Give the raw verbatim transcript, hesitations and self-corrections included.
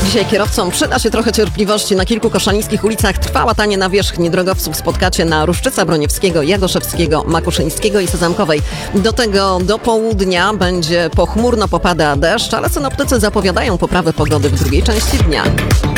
Dzisiaj kierowcom przyda się trochę cierpliwości. Na kilku koszalińskich ulicach trwa łatanie nawierzchni drogowców. Spotkacie na Ruszczyca, Broniewskiego, Jagoszewskiego, Makuszyńskiego i Sezamkowej. Do tego do południa będzie pochmurno, popada deszcz, ale synoptycy zapowiadają poprawę pogody w drugiej części dnia.